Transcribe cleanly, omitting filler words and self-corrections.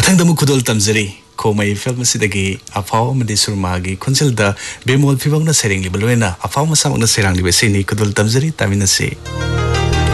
मथंग दमु खुदोल तमजरी खोमई film सिदगी अफाव Modi सुरमागी खुंजलदा बेमोल फिबंगना सेरेंगली बलोयना अफाव मसामगना सेरांगली बेसेनी खुदोल तमजरी तामिनसे